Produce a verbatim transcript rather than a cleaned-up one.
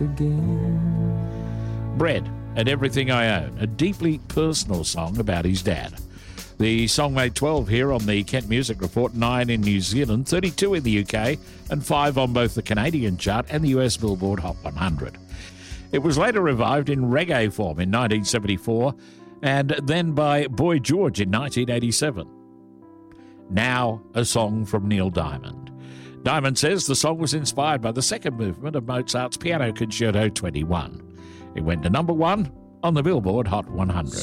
again. Bread and Everything I Own, a deeply personal song about his dad. The song made twelve here on the Kent Music Report, nine in New Zealand, thirty-two in the U K, and five on both the Canadian chart and the U S Billboard Hot one hundred. It was later revived in reggae form in nineteen seventy-four, and then by Boy George in nineteen eighty-seven. Now, a song from Neil Diamond. Diamond says the song was inspired by the second movement of Mozart's Piano Concerto twenty-one. It went to number one on the Billboard Hot one hundred.